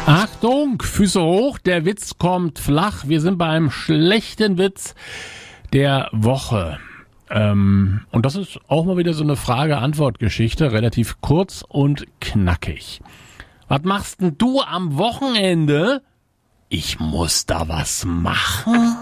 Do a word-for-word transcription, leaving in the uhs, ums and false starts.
Achtung, Füße hoch, der Witz kommt flach. Wir sind beim schlechten Witz der Woche. Ähm, und das ist auch mal wieder so eine Frage-Antwort-Geschichte, relativ kurz und knackig. Was machst denn du am Wochenende? Ich muss da was machen.